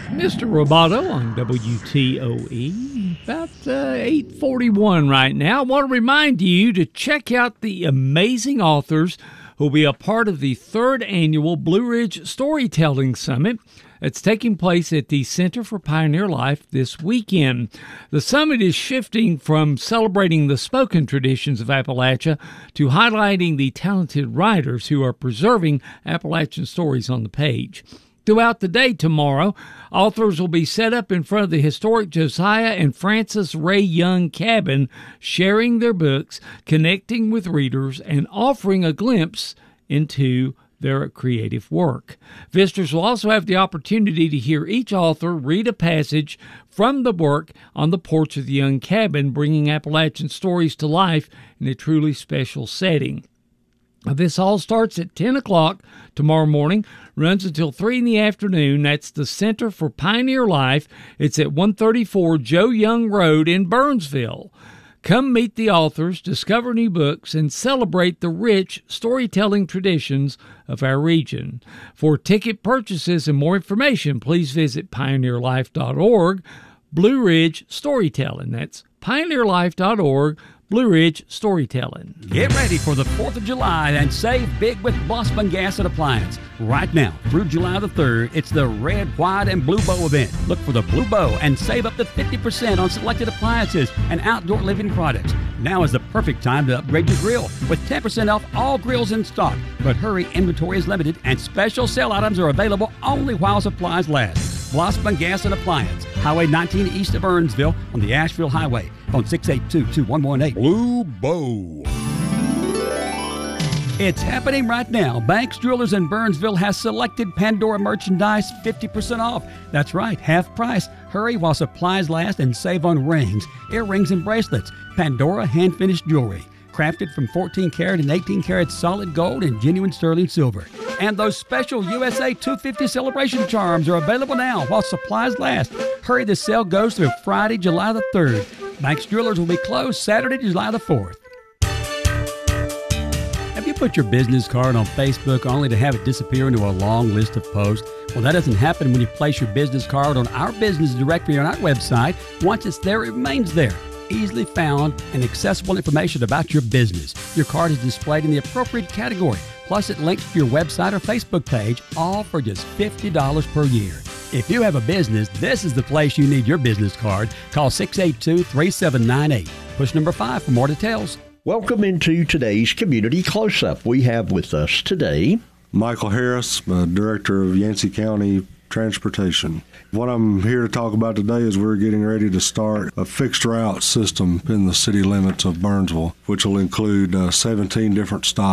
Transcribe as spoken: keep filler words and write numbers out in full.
Mister Roboto on W T O E, about uh, eight forty-one right now. I want to remind you to check out the amazing authors who will be a part of the third annual Blue Ridge Storytelling Summit. It's taking place at the Center for Pioneer Life this weekend. The summit is shifting from celebrating the spoken traditions of Appalachia to highlighting the talented writers who are preserving Appalachian stories on the page. Throughout the day tomorrow, authors will be set up in front of the historic Josiah and Frances Ray Young cabin, sharing their books, connecting with readers, and offering a glimpse into their creative work. Visitors will also have the opportunity to hear each author read a passage from the work on the porch of the Young cabin, bringing Appalachian stories to life in a truly special setting. This all starts at ten o'clock tomorrow morning, runs until three in the afternoon. That's the Center for Pioneer Life. It's at one thirty-four Joe Young Road in Burnsville. Come meet the authors, discover new books, and celebrate the rich storytelling traditions of our region. For ticket purchases and more information, please visit pioneer life dot org. Blue Ridge Storytelling. That's pioneer life dot org. Blue Ridge Storytelling. Get ready for the fourth of July and save big with Blossman Gas and Appliance. Right now, through July the third, it's the Red, White, and Blue Bow event. Look for the Blue Bow and save up to fifty percent on selected appliances and outdoor living products. Now is the perfect time to upgrade your grill with ten percent off all grills in stock. But hurry, inventory is limited and special sale items are available only while supplies last. Blossman Gas and Appliance, Highway nineteen east of Burnsville on the Asheville Highway. Phone six eight two, two one one eight. Blue Bow. It's happening right now. Banks, Jewelers in Burnsville has selected Pandora merchandise fifty percent off. That's right, half price. Hurry while supplies last and save on rings, earrings, and bracelets. Pandora hand-finished jewelry, crafted from fourteen karat and eighteen karat solid gold and genuine sterling silver. And those special U S A two fifty celebration charms are available now while supplies last. Hurry, the sale goes through Friday, July the third. Banks Jewelers will be closed Saturday, July the fourth. Have you put your business card on Facebook only to have it disappear into a long list of posts? Well, that doesn't happen when you place your business card on our business directory on our website. Once it's there, it remains there. Easily found and accessible information about your business. Your card is displayed in the appropriate category. Plus, it links to your website or Facebook page, all for just fifty dollars per year. If you have a business, this is the place you need your business card. Call six eight two, three seven nine eight. Push number five for more details. Welcome into today's Community Close-Up. We have with us today Michael Harris, uh, Director of Yancey County Transportation. What I'm here to talk about today is we're getting ready to start a fixed route system in the city limits of Burnsville, which will include uh, seventeen different stops.